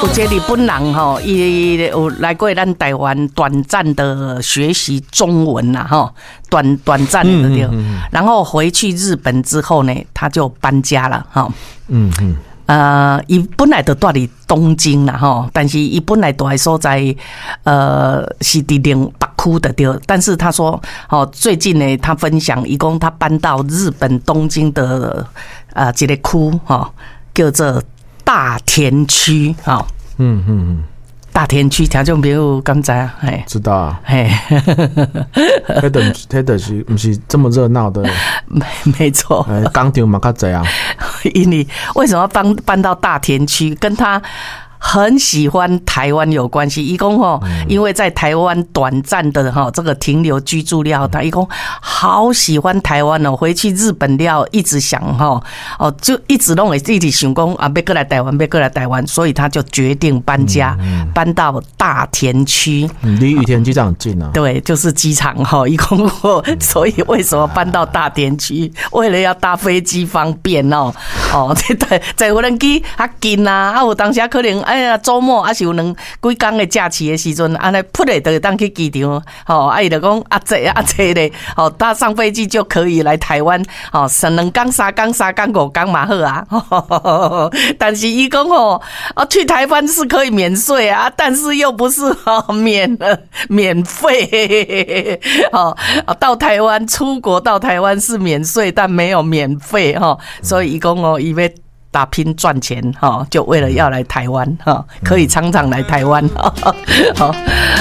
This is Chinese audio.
有一个日本人吼，伊有来过咱台湾短暂的学习中文啦，吼，短暂的对。然后回去日本之后呢，他就搬家了，哈。伊本来就住伫东京啦，吼，但是伊本来住的所在，是伫另北区的对。但是他说，最近呢，他分享，伊讲他搬到日本东京的一个区，叫做大田区，大田区，听众朋友敢知啊？ 知道啊。那是不是这么热闹的？ 没错。 工厂嘛较济啊。 因为为什么搬到大田区？跟他很喜欢台湾有关系。伊讲因为在台湾短暂的这个停留居住了，他伊讲好喜欢台湾哦，回去日本了一直想就一直拢会一直想讲啊，要过来台湾，要过来台湾，所以他就决定搬家，搬到大田区。 离羽田机场很近啊。对， 就是机场伊讲所以为什么搬到大田区？为了要搭飞机方便在无人机较近啊，有当时可能哎呀周末还是有几天的假期的时阵，安尼扑咧就当去机场，伊就讲这咧，搭上飞机就可以来台湾，2天、3天、5天嘛好啊。但是伊讲去台湾是可以免税啊，但是又不是免费。到台湾出国到台湾是免税，但没有免费所以伊讲伊要打拼赚钱就为了要来台湾可以常常来台湾。好。